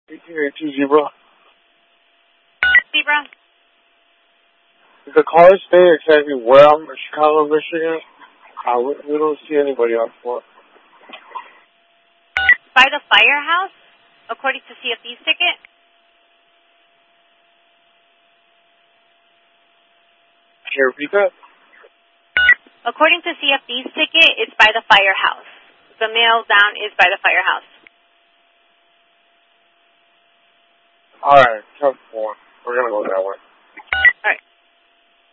Zebra. Zebra. The car stay exactly where I'm in Chicago, Michigan. We don't see anybody on foot. By the firehouse, according to CFD's ticket. Can you repeat that? According to CFD's ticket, it's by the firehouse. The mail down is by the firehouse. All right, 10-4. We're gonna go that way.